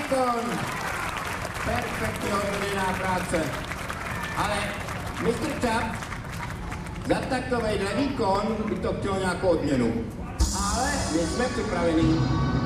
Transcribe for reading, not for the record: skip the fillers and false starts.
výkon. Perfektně odvedená práce. Ale Mr. Čap, za takovejhle výkon by to chtělo nějakou odměnu. Ale my jsme připraveni.